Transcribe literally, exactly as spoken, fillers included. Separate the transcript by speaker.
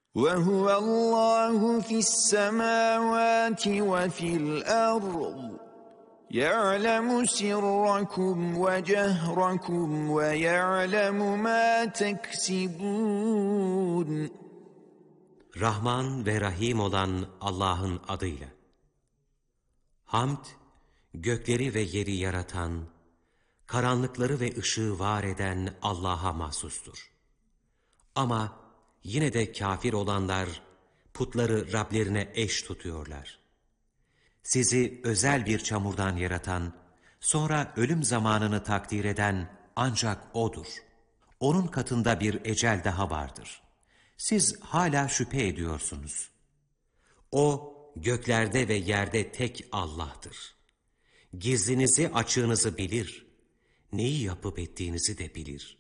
Speaker 1: وَهُوَ اللّٰهُ فِي السَّمَاوَاتِ وَفِي الْأَرْضِ يَعْلَمُ سِرَّكُمْ وَجَهْرَكُمْ وَيَعْلَمُ مَا تَكْسِبُونَ.
Speaker 2: Rahman ve Rahim olan Allah'ın adıyla. Hamd, gökleri ve yeri yaratan, karanlıkları ve ışığı var eden Allah'a mahsustur. Ama yine de kafir olanlar putları Rablerine eş tutuyorlar. Sizi özel bir çamurdan yaratan, sonra ölüm zamanını takdir eden ancak O'dur. O'nun katında bir ecel daha vardır. Siz hala şüphe ediyorsunuz. O, göklerde ve yerde tek Allah'tır. Gizlinizi açığınızı bilir, neyi yapıp ettiğinizi de bilir.